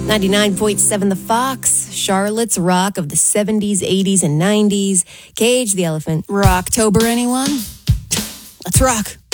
99.7 The Fox, Charlotte's rock of the 70s, 80s, and 90s. Cage the Elephant. Rocktober, anyone? Let's rock.